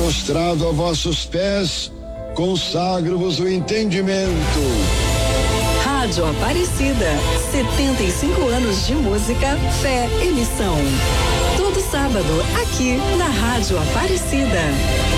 prostrado a vossos pés, consagro-vos o entendimento. Rádio Aparecida, 75 anos de música, fé e missão. Todo sábado, aqui na Rádio Aparecida.